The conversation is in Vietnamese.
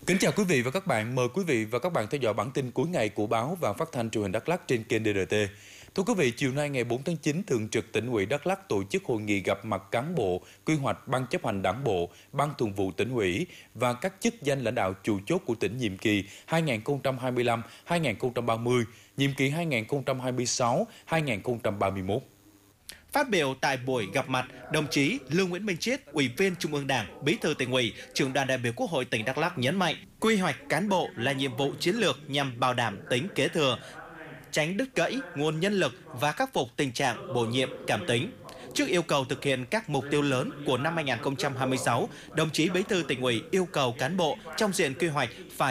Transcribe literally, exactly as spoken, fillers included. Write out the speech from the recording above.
Kính chào quý vị và các bạn, mời quý vị và các bạn theo dõi bản tin cuối ngày của báo và phát thanh truyền hình Đắk Lắk trên kênh đê rờ tê. Thưa quý vị, chiều nay ngày bốn tháng chín, Thường trực Tỉnh ủy Đắk Lắk tổ chức hội nghị gặp mặt cán bộ, quy hoạch Ban chấp hành Đảng bộ, Ban thường vụ Tỉnh ủy và các chức danh lãnh đạo chủ chốt của tỉnh nhiệm kỳ hai nghìn không trăm hai mươi lăm đến hai nghìn không trăm ba mươi, nhiệm kỳ hai nghìn không trăm hai mươi sáu đến hai nghìn không trăm ba mươi mốt. Phát biểu tại buổi gặp mặt, đồng chí Lương Nguyễn Minh Chiết, Ủy viên Trung ương Đảng, Bí thư Tỉnh ủy, Trưởng đoàn đại biểu Quốc hội tỉnh Đắk Lắk nhấn mạnh, quy hoạch cán bộ là nhiệm vụ chiến lược nhằm bảo đảm tính kế thừa, tránh đứt gãy nguồn nhân lực và khắc phục tình trạng bổ nhiệm cảm tính. Trước yêu cầu thực hiện các mục tiêu lớn của năm hai nghìn không trăm hai mươi sáu, đồng chí Bí thư Tỉnh ủy yêu cầu cán bộ trong diện quy hoạch phải